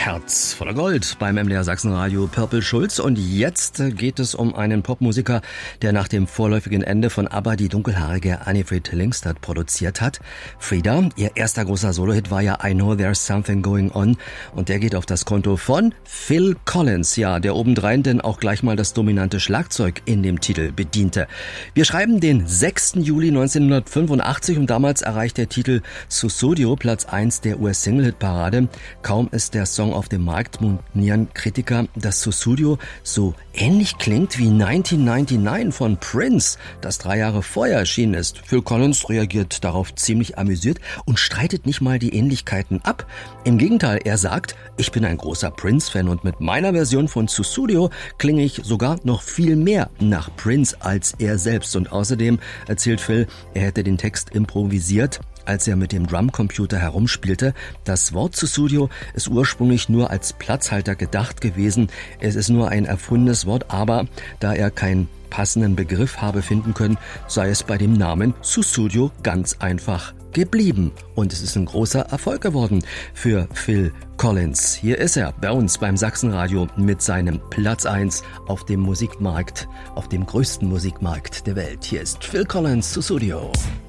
Herz voller Gold beim MDR Sachsenradio Purple Schulz. Und jetzt geht es um einen Popmusiker, der nach dem vorläufigen Ende von ABBA die dunkelhaarige Anni-Frid Lyngstad produziert hat. Frida, ihr erster großer Solohit war ja I Know There's Something Going On. Und der geht auf das Konto von Phil Collins, ja, der obendrein denn auch gleich mal das dominante Schlagzeug in dem Titel bediente. Wir schreiben den 6. Juli 1985 und damals erreicht der Titel Sussudio Platz 1 der US-Single-Hit-Parade. Kaum ist der Song auf dem Markt, monieren Kritiker, dass Sussudio so ähnlich klingt wie 1999 von Prince, das 3 Jahre vorher erschienen ist. Phil Collins reagiert darauf ziemlich amüsiert und streitet nicht mal die Ähnlichkeiten ab. Im Gegenteil, er sagt, ich bin ein großer Prince-Fan und mit meiner Version von Sussudio klinge ich sogar noch viel mehr nach Prince als er selbst. Und außerdem erzählt Phil, er hätte den Text improvisiert, als er mit dem Drumcomputer herumspielte. Das Wort Sussudio ist ursprünglich nur als Platzhalter gedacht gewesen. Es ist nur ein erfundenes Wort, aber da er keinen passenden Begriff habe finden können, sei es bei dem Namen Sussudio ganz einfach geblieben. Und es ist ein großer Erfolg geworden für Phil Collins. Hier ist er bei uns beim Sachsenradio mit seinem Platz 1 auf dem Musikmarkt, auf dem größten Musikmarkt der Welt. Hier ist Phil Collins, Sussudio.